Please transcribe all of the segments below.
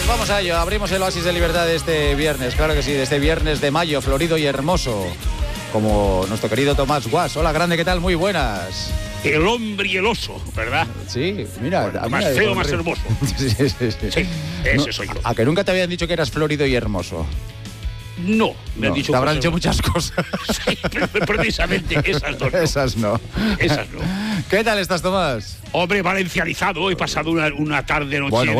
Pues vamos a ello, abrimos el oasis de libertad de este viernes, claro que sí, de este viernes de mayo, florido y hermoso, como nuestro querido Tomás Guas. Hola, grande, ¿qué tal? Muy buenas. El hombre y el oso, ¿verdad? Sí, mira. Bueno, más feo, más hermoso. Sí, ese soy yo. ¿A que nunca te habían dicho que eras florido y hermoso? No, me han dicho. Te habrán dicho muchas cosas. Sí, precisamente esas dos no. Esas no. Esas no. ¿Qué tal estás, Tomás? Hombre, valencianizado. He pasado una tarde, noche. Bueno,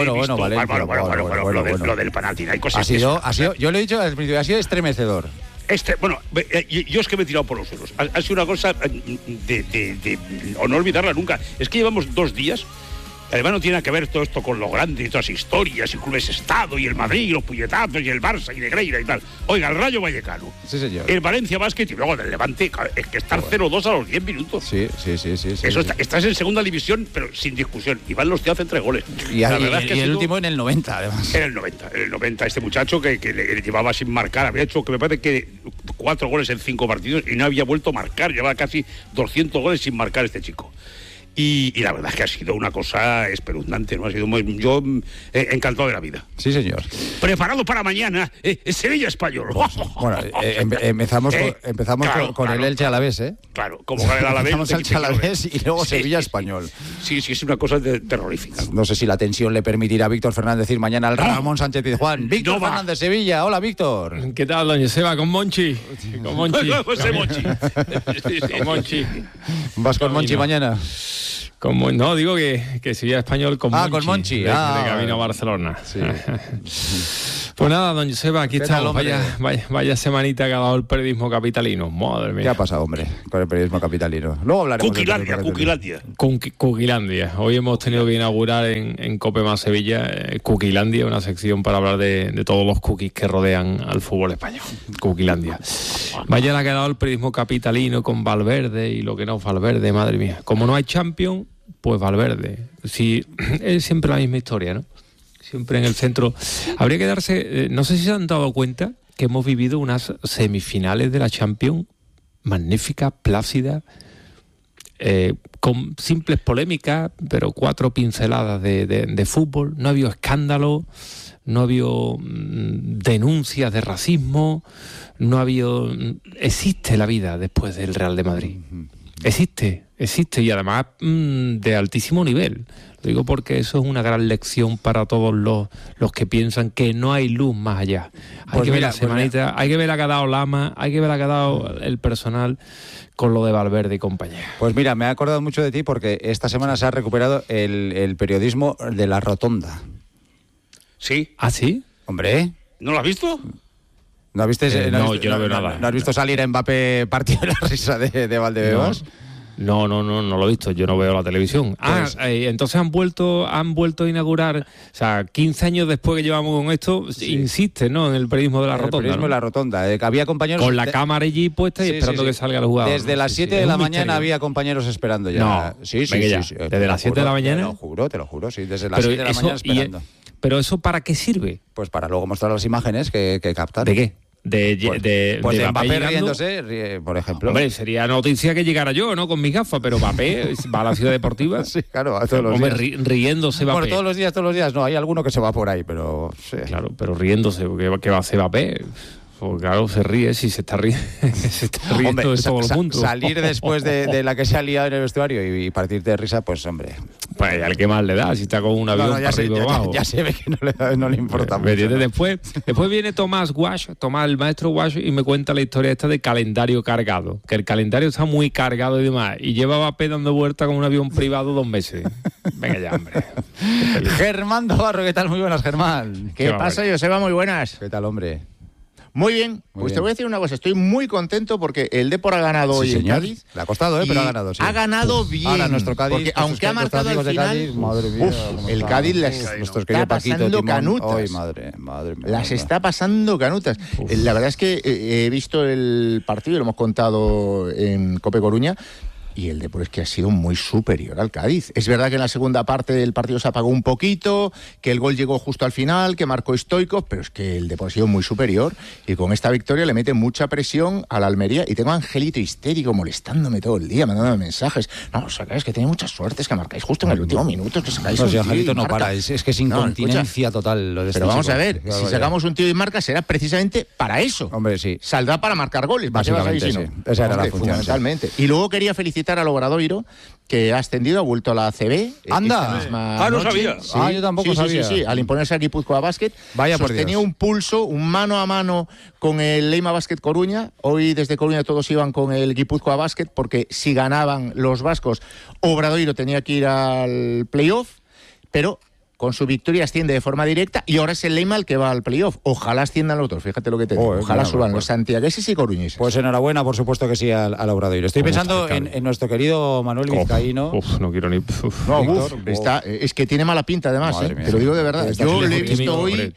Lo del Panathinaikos. Yo le he dicho al principio, ha sido estremecedor. Yo es que me he tirado por los suelos. Ha sido una cosa de no olvidarla nunca. Es que llevamos 2 días. Además no tiene que ver todo esto con lo grande y todas las historias y clubes Estado y el Madrid y los puñetazos y el Barça y Negreira y tal. Oiga, el Rayo Vallecano. Sí, señor. El Valencia Basket y luego del Levante. Es que estar 0-2 a los 10 minutos. Sí. Eso estás en segunda división, pero sin discusión. Y van los tíos hacen 3 goles. Y el último en el 90, además. En el 90, este muchacho que le llevaba sin marcar. Había hecho, que me parece que 4 goles en 5 partidos y no había vuelto a marcar. Llevaba casi 200 goles sin marcar este chico. Y la verdad es que ha sido una cosa espeluznante, ¿no? Ha sido yo encantado de la vida. Sí, señor. Preparado para mañana, Sevilla Español. Bueno, empezamos con el Elche Alavés, ¿eh? Claro, como gana el Alavés. Empezamos el Elche Alavés y luego Sevilla Español. Sí, es una cosa terrorífica. No sé si la tensión le permitirá a Víctor Fernández ir mañana al Ramón Sánchez Pizjuán. Víctor Fernández, Sevilla. Hola, Víctor. ¿Qué tal, doña Seba? Con Monchi. Con Monchi. Con Monchi. ¿Vas con Monchi mañana? No, digo que Sevilla Español con Monchi. Con Monchi. De camino a Barcelona. Sí. Pues nada, don Joseba, aquí estamos. Vaya semanita que ha dado el periodismo capitalino. Madre mía. ¿Qué ha pasado, hombre, con el periodismo capitalino? Luego hablaremos. Cuquilandia. Hoy hemos tenido que inaugurar en COPE más Sevilla Cuquilandia, una sección para hablar de todos los cookies que rodean al fútbol español. Cuquilandia. Vaya la que ha dado el periodismo capitalino con Valverde y lo que no es Valverde, madre mía. Como no hay Champions, pues Valverde. Sí, es siempre la misma historia, ¿no? Siempre en el centro. Habría que darse... no sé si se han dado cuenta que hemos vivido unas semifinales de la Champions magníficas, plácidas, con simples polémicas, pero 4 pinceladas de fútbol. No ha habido escándalo, no ha habido denuncias de racismo, no ha habido... Existe la vida después del Real de Madrid. Existe y además de altísimo nivel. Lo digo porque eso es una gran lección para todos los que piensan que no hay luz más allá. Hay que ver la semanita, hay que ver la que ha dado Lama, hay que ver la que ha dado el personal con lo de Valverde y compañía. Pues mira, me he acordado mucho de ti porque esta semana se ha recuperado el periodismo de la Rotonda. ¿Sí? ¿Ah, sí? Hombre. ¿No lo has visto? ¿No has visto yo no veo nada. ¿No has visto salir a Mbappé partido de la risa de Valdebebas? No lo he visto, yo no veo la televisión. Pues, entonces han vuelto a inaugurar, o sea, 15 años después que llevamos con esto, insiste, ¿no? En el periodismo de la Rotonda. El periodismo de la Rotonda. Había compañeros... Con la cámara allí puesta y esperando que salga el jugador. Desde las 7 de la mañana había compañeros esperando ya. No, sí. Desde las 7 de la mañana. Te lo juro, sí. Desde las 7 de la mañana esperando. ¿Pero eso para qué sirve? Pues para luego mostrar las imágenes que captan. ¿De qué? De Mbappé riéndose, por ejemplo. Hombre, sería noticia que llegara yo, ¿no? Con mis gafas, pero Mbappé va a la ciudad deportiva. Sí, claro, a todos los días. Riéndose Mbappé. Bueno, todos los días no, hay alguno que se va por ahí, pero... Sí. Claro, pero riéndose, ¿qué va a hacer Mbappé? Pues claro, se ríe, si se está riendo hombre, de todo el mundo. Salir después de la que se ha liado en el vestuario y partirte de risa, pues hombre... Pues al que más le da, si está con un avión para arriba abajo. Ya se ve que no le importa mucho. ¿No? Después viene Tomás, el maestro Guash, y me cuenta la historia esta de calendario cargado. Que el calendario está muy cargado y demás. Y lleva Mbappé dando vuelta con un avión privado 2 meses. Venga ya, hombre. Germán Navarro, ¿qué tal? Muy buenas, Germán. ¿Qué pasa, Joseba? Muy buenas. ¿Qué tal, hombre? Muy bien, te voy a decir una cosa, estoy muy contento porque el Depor ha ganado hoy en Cádiz. Le ha costado, pero ha ganado, sí. Ha ganado bien. Ahora nuestro Cádiz, porque aunque ha marcado al final, Cádiz, madre mía, el Cádiz les está pasando canutas. Ay, madre mía. Las está pasando canutas. La verdad es que he visto el partido, lo hemos contado en COPE Coruña, y el Depor es que ha sido muy superior al Cádiz. Es verdad que en la segunda parte el partido se apagó un poquito, que el gol llegó justo al final, que marcó Stoichkov, pero es que el Depor ha sido muy superior y con esta victoria le mete mucha presión a la Almería. Y tengo a Angelito histérico molestándome todo el día, mandándome mensajes. No, sacáis que tenéis muchas suertes, que marcáis justo en el último minuto, que sacáis un tío Angelito y no marca. para, es que es incontinencia total lo de este Pero vamos chico. a ver, si sacamos un tío y marca será precisamente para eso. Hombre, sí. Saldrá para marcar goles, Básicamente, sí. Esa era la función. Fundamentalmente. Y luego quería felicitar al Obradoiro, que ha ascendido, ha vuelto a la ACB. ¡Anda! No sabía. Sí. Yo tampoco sabía. Sí, al imponerse a Guipúzcoa Basket. Vaya por sostenía Dios. un pulso, un mano a mano con el Leima Basket Coruña. Hoy desde Coruña todos iban con el Guipúzcoa Basket, porque si ganaban los vascos, Obradoiro tenía que ir al playoff, pero con su victoria asciende de forma directa y ahora es el Leima el que va al playoff. Ojalá asciendan los otros, fíjate lo que te digo. Ojalá suban los santiagueses y coruñeses. Pues enhorabuena, por supuesto que sí, al Obradoiro. Estoy pensando en nuestro querido Manuel Vizcaíno. No quiero ni... No, Víctor, es que tiene mala pinta además, te lo digo de verdad. Yo lo he visto hoy...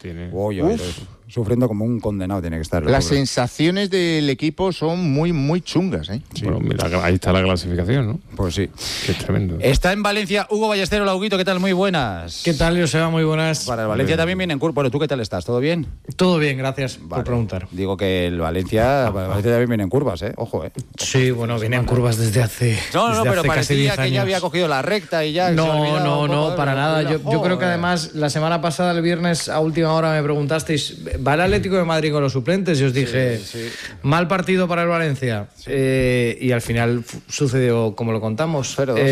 Sufriendo como un condenado tiene que estar. Las sensaciones del equipo son muy, muy chungas, ¿eh? Sí. Bueno, mira, ahí está la clasificación, ¿no? Pues sí. Qué tremendo. Está en Valencia Hugo Ballesteros, Lauguito, ¿qué tal? Muy buenas. ¿Qué tal, Joseba? Muy buenas. Para el Valencia también viene en curva. Bueno, ¿tú qué tal estás? ¿Todo bien? Todo bien, gracias por preguntar. Digo que el Valencia también viene en curvas, ¿eh? Ojo, ¿eh? Sí, bueno, viene en curvas desde hace No, pero parecía que años. ya había cogido la recta y ya... No, para nada. Yo creo que además la semana pasada, el viernes, a última hora me preguntasteis, ¿va el Atlético de Madrid con los suplentes? Y os dije, mal partido para el Valencia. Y al final sucedió como lo contamos.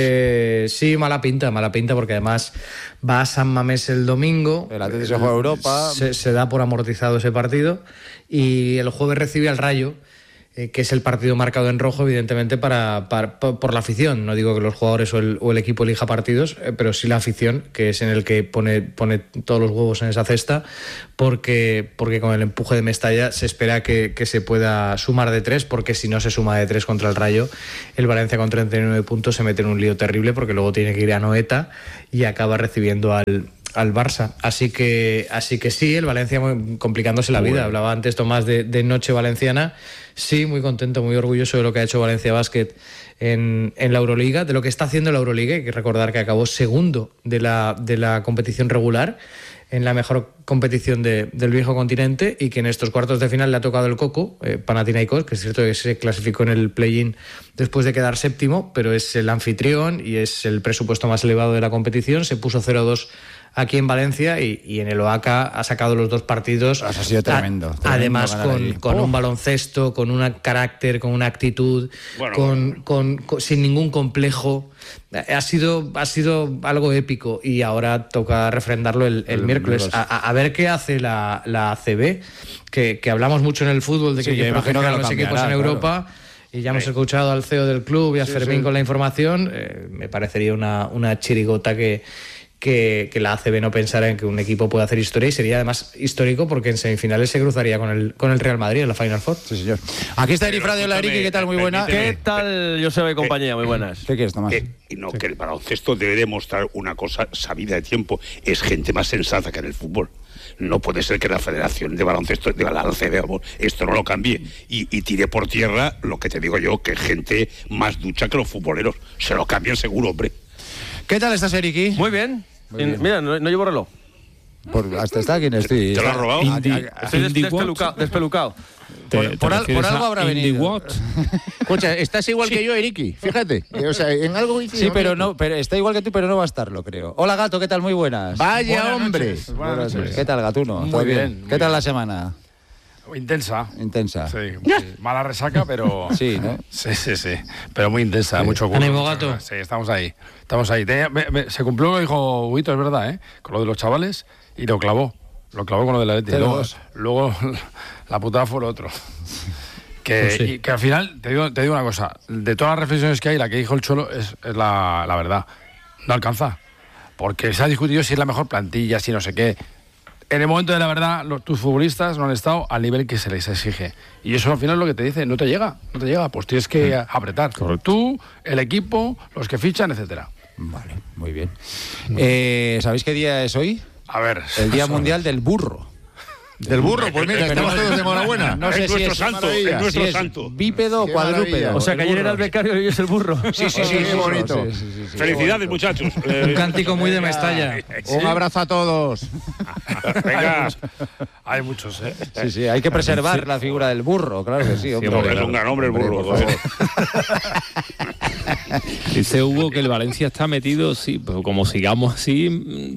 Sí, mala pinta, porque además va a San Mamés el domingo. El Atlético se juega a Europa. Se da por amortizado ese partido. Y el jueves recibe al Rayo, que es el partido marcado en rojo, evidentemente, por la afición. No digo que los jugadores o el equipo elija partidos, pero sí la afición, que es en el que pone todos los huevos en esa cesta, porque con el empuje de Mestalla se espera que se pueda sumar de 3, porque si no se suma de 3 contra el Rayo, el Valencia con 39 puntos se mete en un lío terrible, porque luego tiene que ir a Noeta y acaba recibiendo al Barça. Así que sí, el Valencia complicándose la vida. Hablaba antes Tomás de noche valenciana. Sí, muy contento, muy orgulloso de lo que ha hecho Valencia Basket en la Euroliga, de lo que está haciendo la Euroliga. Hay que recordar que acabó segundo de la competición regular, en la mejor competición del viejo continente, y que en estos cuartos de final le ha tocado el coco, Panathinaikos, que es cierto que se clasificó en el play-in después de quedar séptimo, pero es el anfitrión y es el presupuesto más elevado de la competición. Se puso 0-2 aquí en Valencia y en el OACA ha sacado los dos partidos. Ha sido tremendo. Además con un baloncesto, con un carácter, con una actitud, sin ningún complejo. Ha sido algo épico y ahora toca refrendarlo el miércoles. A ver qué hace la ACB, que hablamos mucho en el fútbol de que hay que proteger a los equipos en Europa. Claro. Y ya hemos escuchado al CEO del club y a Fermín con la información. Me parecería una chirigota que la ACB no pensara en que un equipo pueda hacer historia, y sería además histórico porque en semifinales se cruzaría con el Real Madrid en la Final Four. Sí, señor. Aquí está Eri Frade, hola Eric, ¿qué tal? Muy buena. ¿Qué tal, Joseba y compañía? Muy buenas. ¿Qué quieres, Tomás? Que el baloncesto debe demostrar una cosa sabida de tiempo: es gente más sensata que en el fútbol. No puede ser que la Federación de Baloncesto de la ACB esto no lo cambie y tire por tierra lo que te digo yo, que gente más ducha que los futboleros. Se lo cambian seguro, hombre. ¿Qué tal estás, Eriki? Muy bien. Mira, no llevo reloj. Hasta está quien estoy. ¿Te lo has robado? Estoy despelucado. Por algo habrá venido. Escucha, estás igual que yo, Eriki. Fíjate. O sea, en algo sí, pero está igual que tú, pero no va a estarlo, creo. Hola, Gato, ¿qué tal? Muy buenas. Vaya, buenas hombre. Noches. Buenas noches. ¿Qué tal, Gatuno? Muy bien. ¿Qué tal la semana? Intensa. Sí, mala resaca, pero... Sí, ¿no? Sí. Pero muy intensa, mucho curro. ¿Ánimo, Gato? Sí, estamos ahí. Se cumplió lo que dijo Huito, es verdad, ¿eh? Con lo de los chavales, y lo clavó. Lo clavó con lo de la Leti. Luego la putada fue lo otro. Y que al final, te digo una cosa, de todas las reflexiones que hay, la que dijo el Cholo es la verdad. No alcanza. Porque se ha discutido si es la mejor plantilla, si no sé qué. En el momento de la verdad, tus futbolistas no han estado al nivel que se les exige. Y eso al final es lo que te dice, no te llega. Pues tienes que apretar. Correcto. Tú, el equipo, los que fichan, etcétera. Vale, muy bien. ¿Sabéis qué día es hoy? A ver. El Día Mundial del Burro. Del burro, pues mira, estamos todos de enhorabuena. No sé es si nuestro es santo, es si nuestro es santo. bípedo o Qué cuadrúpedo. maravilla. O sea, que ayer era el becario y hoy es el burro. Sí, qué bonito. Felicidades, muchachos. Un cántico muy de Mestalla. Un abrazo a todos. Venga. Hay muchos, ¿eh? Sí, hay que preservar la figura del burro, claro que sí. Hombre. Porque es un gran hombre el burro. Por favor. Dice Hugo que el Valencia está metido, sí, pues como sigamos así,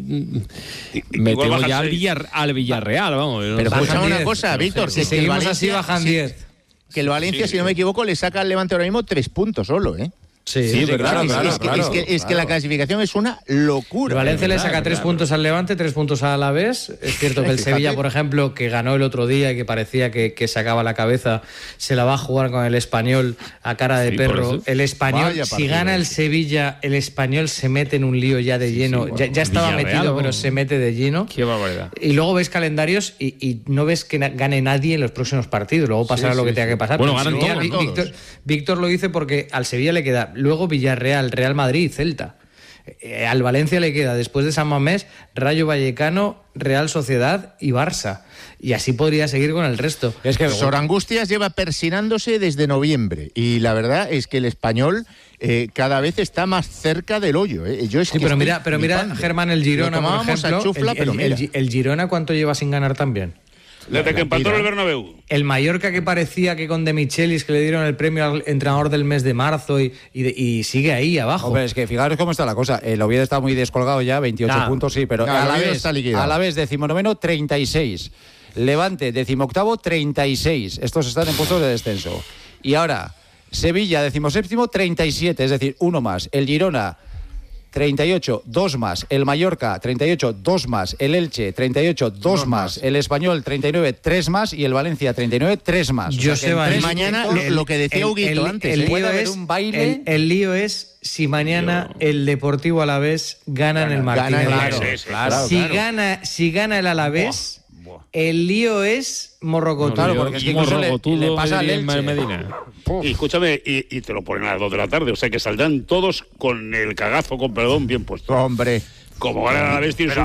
metemos ya al Villarreal, vamos. Pero Bajan escuchame una 10. cosa, Víctor, Si seguimos así, bajan 10. Que el Valencia, si no me equivoco, le saca al Levante ahora mismo 3 puntos solo, ¿eh? Sí, claro, Es que la clasificación es una locura. El Valencia le Claro, saca 3 puntos al Levante, 3 puntos al Alavés. Es cierto que el Fíjate. Sevilla, por ejemplo, que ganó el otro día y que parecía que sacaba la cabeza, se la va a jugar con el Español a cara de Sí, por perro. eso. El Español, Vaya si partido. gana el Sevilla, el Español se mete en un lío ya de lleno. bueno, ya estaba Villarreal, metido, pero vamos. se mete de lleno. Qué barbaridad. Y luego ves calendarios y no ves que gane nadie en los próximos partidos. Luego pasará lo que tenga que pasar. Bueno, Pero ganan Sevilla, todos. Víctor lo dice porque al Sevilla le queda luego Villarreal, Real Madrid y Celta. Al Valencia le queda, después de San Mamés, Rayo Vallecano, Real Sociedad y Barça. Y así podría seguir con el resto. Es que Sor Angustias lleva persinándose desde noviembre y la verdad es que el Español cada vez está más cerca del hoyo. Yo es Sí, que pero estoy mira, flipando. Germán, el Girona, Lo por tomábamos ejemplo, a chufla, pero mira. el Girona, ¿cuánto lleva sin ganar también? Desde que empató en el Bernabéu. El Mallorca, que parecía que con De Michelis, que le dieron el premio al entrenador del mes de marzo y sigue ahí abajo. Hombre, es que fijaros cómo está la cosa. El Oviedo está muy descolgado ya, 28 puntos, sí, pero No, el a Oviedo está liquidado. la vez 19º, 36. Levante, 18º, 36. Estos están en puestos de descenso. Y ahora, Sevilla, 17º, 37, es decir, uno más. El Girona, 38, 2 más. El Mallorca, 38, 2 más. El Elche, 38, 2 más. El Español, 39, 3 más. Y el Valencia, 39, 3 más. O sea, que en Joseba, tres mañana puntos lo que decía Huguito antes, el puede lío haber es un baile. el lío es si mañana el Deportivo Alavés gana en el Martínez gana, Valero. claro, Si gana el Alavés, el lío es morrocotón. Claro, porque es que incluso le pasa al Elche. Medina. Y escúchame, y te lo ponen a las 2 de la tarde. O sea que saldrán todos con el cagazo, con perdón, bien puesto. Hombre. Como ganan a la vez, tienes